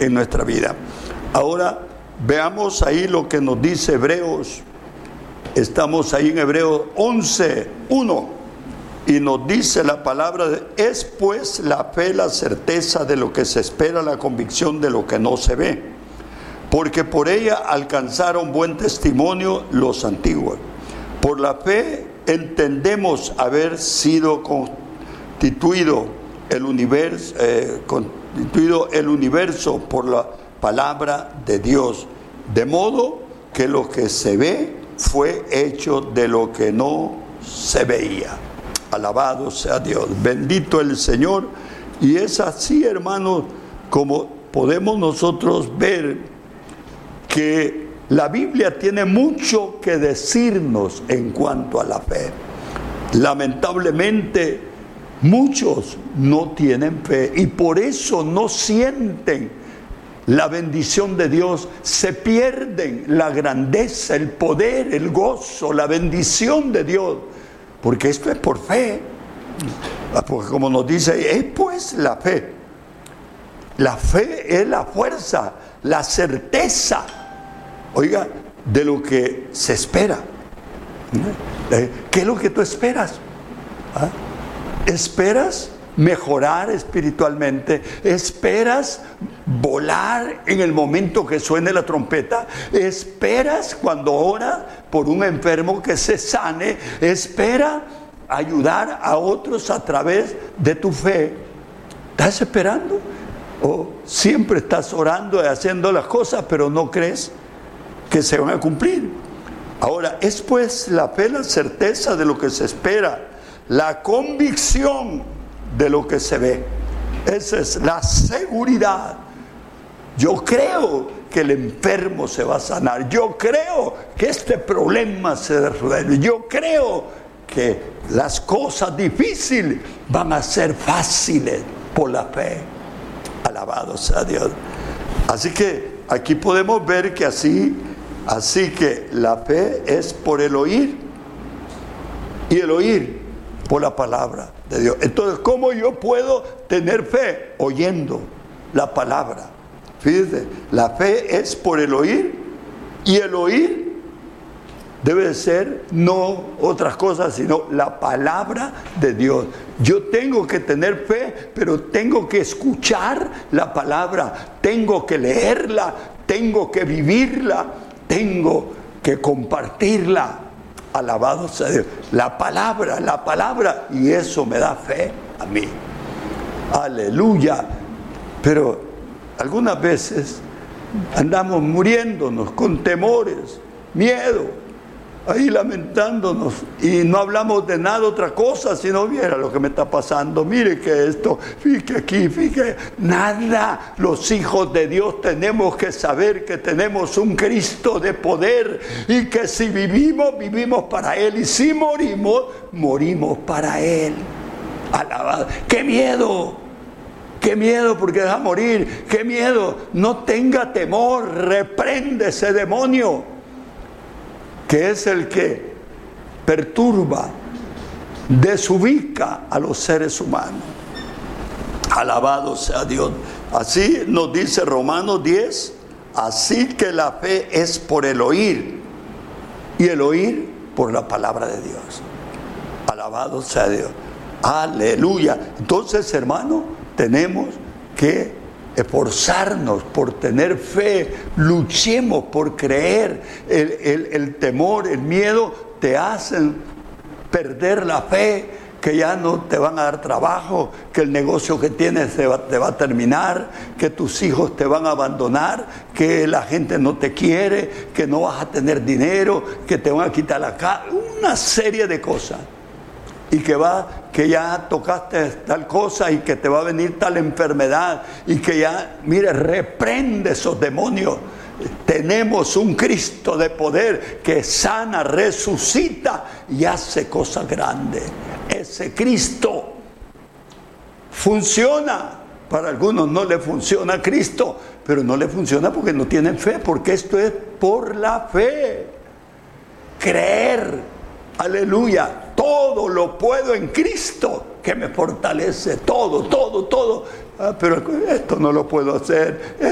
en nuestra vida. Ahora veamos ahí lo que nos dice Hebreos. Estamos ahí en Hebreos 11:1 y nos dice la palabra: es pues la fe la certeza de lo que se espera, la convicción de lo que no se ve, porque por ella alcanzaron buen testimonio los antiguos. Por la fe entendemos haber sido constituido el universo por la palabra de Dios, de modo que lo que se ve fue hecho de lo que no se veía. Alabado sea Dios, bendito el Señor. Y es así, hermanos, como podemos nosotros ver que la Biblia tiene mucho que decirnos en cuanto a la fe. Lamentablemente, muchos no tienen fe y por eso no sienten la bendición de Dios, se pierden la grandeza, el poder, el gozo, la bendición de Dios, porque esto es por fe. Porque como nos dice, es pues la fe. La fe es la fuerza, la certeza, oiga, de lo que se espera. ¿Qué es lo que tú esperas? ¿Ah? ¿Esperas mejorar espiritualmente? ¿Esperas volar en el momento que suene la trompeta? ¿Esperas cuando oras por un enfermo que se sane? ¿Espera ayudar a otros a través de tu fe? ¿Estás esperando? ¿O siempre estás orando y haciendo las cosas pero no crees que se van a cumplir? Ahora, es pues la fe la certeza de lo que se espera, la convicción de lo que se ve. Esa es la seguridad. Yo creo que el enfermo se va a sanar. Yo creo que este problema se resuelve. Yo creo que las cosas difíciles van a ser fáciles por la fe. Alabado sea Dios. Así que aquí podemos ver que así que la fe es por el oír y el oír por la palabra de Dios. Entonces, ¿cómo yo puedo tener fe? Oyendo la palabra. Fíjese, la fe es por el oír y el oír debe ser no otras cosas sino la palabra de Dios. Yo tengo que tener fe, pero tengo que escuchar la palabra, tengo que leerla, tengo que vivirla, tengo que compartirla. Alabado sea Dios. La palabra, y eso me da fe a mí. Aleluya. Pero algunas veces andamos muriéndonos con temores, miedo, ahí lamentándonos y no hablamos de nada otra cosa, sino viera lo que me está pasando, mire que esto, fíjate aquí, fíjate, nada. Los hijos de Dios tenemos que saber que tenemos un Cristo de poder y que si vivimos, vivimos para Él, y si morimos, morimos para Él. Alabado. ¡Qué miedo! ¡Qué miedo porque vas a morir! ¡Qué miedo! No tenga temor, reprende ese demonio que es el que perturba, desubica a los seres humanos. Alabado sea Dios. Así nos dice Romanos 10, así que la fe es por el oír y el oír por la palabra de Dios. Alabado sea Dios. Aleluya. Entonces, hermano, tenemos que esforzarnos por tener fe, luchemos por creer. El temor, el miedo te hacen perder la fe, que ya no te van a dar trabajo, que el negocio que tienes te va a terminar, que tus hijos te van a abandonar, que la gente no te quiere, que no vas a tener dinero, que te van a quitar la casa, una serie de cosas. Y que ya tocaste tal cosa y que te va a venir tal enfermedad y que ya, mire, reprende esos demonios. Tenemos un Cristo de poder que sana, resucita y hace cosas grandes. Ese Cristo funciona. Para algunos no le funciona a Cristo, pero no le funciona porque no tienen fe, porque esto es por la fe. Creer. Aleluya. Todo lo puedo en Cristo que me fortalece. Todo. Pero esto no lo puedo hacer.